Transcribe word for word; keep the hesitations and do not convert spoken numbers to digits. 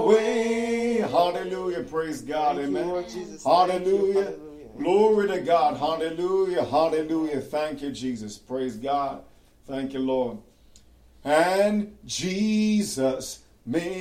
way. Hallelujah. Praise God. Thank you, Amen. Lord Jesus. Hallelujah. Thank you. Hallelujah. Glory to God. Hallelujah. Hallelujah. Thank you, Jesus. Praise God. Thank you, Lord. And Jesus made